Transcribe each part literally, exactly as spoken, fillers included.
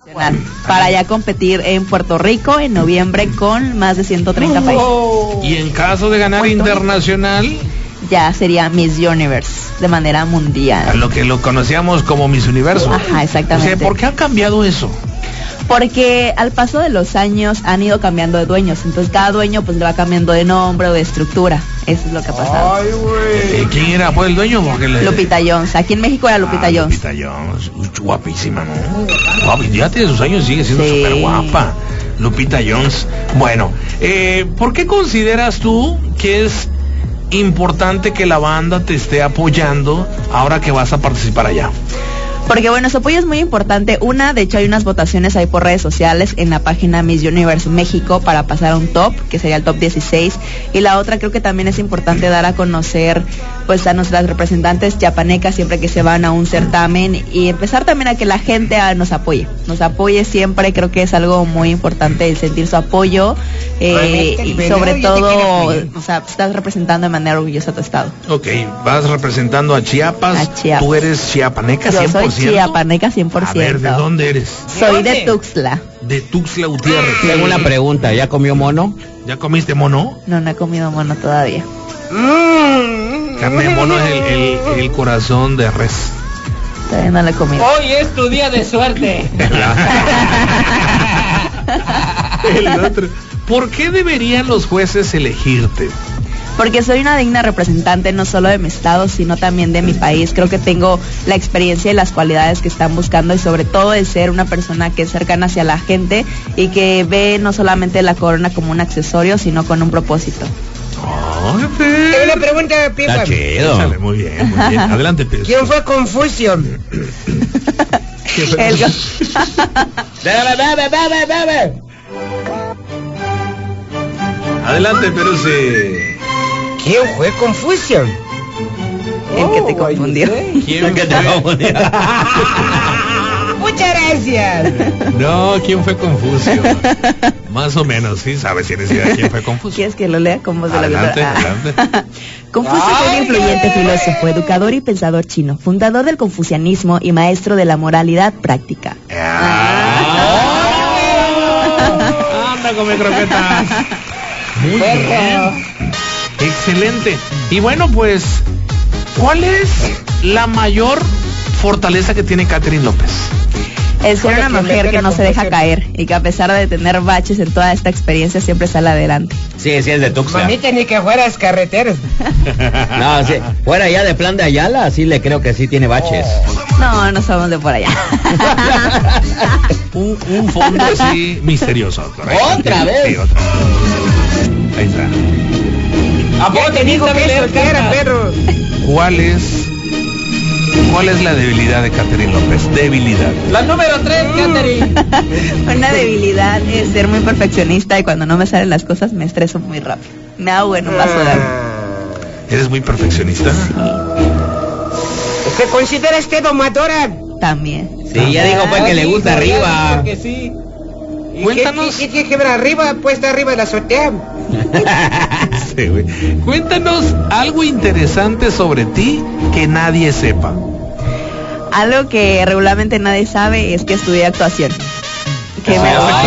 para ya competir en Puerto Rico en noviembre con más de ciento treinta países. Y en caso de ganar internacional, ya sería Miss Universe de manera mundial. A lo que lo conocíamos como Miss Universo. Ajá, exactamente. O sea, ¿por qué ha cambiado eso? Porque al paso de los años han ido cambiando de dueños, entonces cada dueño pues le va cambiando de nombre o de estructura. Eso es lo que ha pasado. Ay, güey. ¿Quién era pues el dueño? Porque le... Lupita Jones. Aquí en México era Lupita ah, Jones. Lupita Jones. Uy, guapísima, ¿no? Guapa, ya tiene sus años, sigue siendo súper sí. guapa. Lupita Jones. Bueno, eh, ¿por qué consideras tú que es importante que la banda te esté apoyando ahora que vas a participar allá? Porque bueno, su apoyo es muy importante. Una, de hecho hay unas votaciones ahí por redes sociales en la página Miss Universe México para pasar a un top, que sería el top dieciséis. Y la otra, creo que también es importante dar a conocer pues a nuestras representantes chiapanecas siempre que se van a un certamen y empezar también a que la gente a, nos apoye. Nos apoye siempre, creo que es algo muy importante el sentir su apoyo eh, y sobre todo, o sea, estás representando de manera orgullosa a tu estado. Ok, vas representando a Chiapas. A Chiapas. Tú eres chiapaneca cien por ciento. Yo soy chiapaneca cien por ciento. A ver, ¿de dónde eres? Soy de Tuxtla. De Tuxtla Gutiérrez. Tengo una pregunta, ¿ya comió mono? ¿Ya comiste mono? No, no he comido mono todavía. Mm. Carne de mono es el, el, el corazón de res. Todavía no lo he comido. Hoy es tu día de suerte. El otro. ¿Por qué deberían los jueces elegirte? Porque soy una digna representante no solo de mi estado, sino también de mi país. Creo que tengo la experiencia y las cualidades que están buscando y sobre todo de ser una persona que es cercana hacia la gente y que ve no solamente la corona como un accesorio, sino con un propósito. Oh, Tengo una pregunta, Pipa. Está chido. Sale, muy bien, muy bien. Adelante, Pedro. ¿Quién fue Confucio? El... ¡Bebe, bebe, bebe, bebe! Adelante, pero sí. ¿Quién fue Confucio? El que te confundió. ¿Quién que te confundió? Muchas gracias. No, ¿quién fue Confucio? Más o menos, sí, sabes, tienes idea de quién fue Confucio. ¿Quieres que lo lea con voz de la Adelante, adelante. Confucio fue un influyente filósofo, educador y pensador chino, fundador del confucianismo y maestro de la moralidad práctica. Ah. Anda, come croquetas. Muy bien. Excelente. Y bueno, pues, ¿cuál es la mayor fortaleza que tiene Catherine López? Es ser una mujer que no se deja caer y que a pesar de tener baches en toda esta experiencia siempre sale adelante. Sí, sí es de Tuxtla. Mamita, ni que fueras carretero. No, sí, fuera ya de Plan de Ayala, sí le creo que sí tiene baches. No, no somos de por allá. un, un fondo así misterioso. ¿Correcto? ¿Otra vez? Sí, otra vez. Ahí está. ¿A poco te dijo que eso que era, perro? ¿Cuál es, cuál es la debilidad de Catherine López? Debilidad. La número tres, Catherine. Una debilidad es ser muy perfeccionista y cuando no me salen las cosas me estreso muy rápido. Me hago en un vaso de agua. ¿Eres muy perfeccionista? ¿Se considera usted domadora? También. Sí, ya dijo pues que le gusta arriba. Que sí. Cuéntanos. ¿Qué tiene que ver arriba? Puesta arriba de la azotea. Sí, güey. Cuéntanos algo interesante sobre ti que nadie sepa. Algo que regularmente nadie sabe es que estudié actuación. Que me Ah.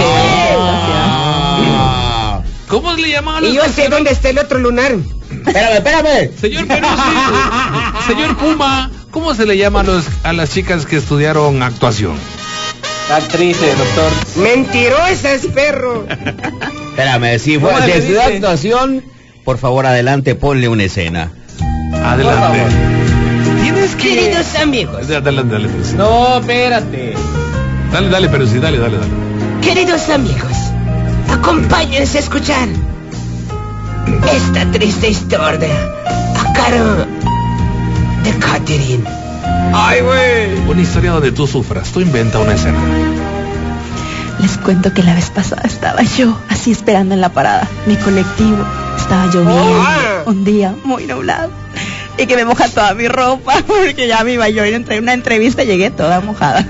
Ah. ¿Cómo le llaman a los Y yo sé dónde está el otro lunar. Espérame, espérame. Señor Perosi, señor Puma, ¿cómo se le llama a, los, a las chicas que estudiaron actuación? Actrices, doctor. Mentirosas, perro. Espérame, si fue ¿Cómo le desde dice? actuación, por favor adelante, ponle una escena. Adelante. Tienes que... Queridos amigos. Dale, dale, dale, Perosi. No, espérate. Dale, dale, Perosi, dale, dale, dale. Queridos amigos, acompáñense a escuchar esta triste historia a cargo de Catherine. Ay, güey. Una historia donde tú sufras. Tú inventa una escena. Les cuento que la vez pasada estaba yo así esperando en la parada. Mi colectivo estaba lloviendo, Ah. un día muy nublado. Y que me moja toda mi ropa porque ya me iba yo a ir a una entrevista y llegué toda mojada.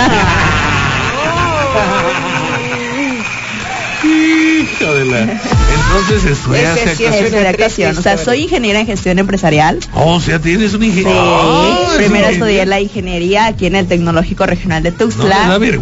Hijo de la... Entonces estudiaste Ese sí es actuación. Es de actuación. O sea, soy ingeniera en gestión empresarial. Oh, o sea, tienes un Sí, ingeniero. primero estudié la ingeniería aquí en el Tecnológico Regional de No, me Tuxtla. da vergüenza.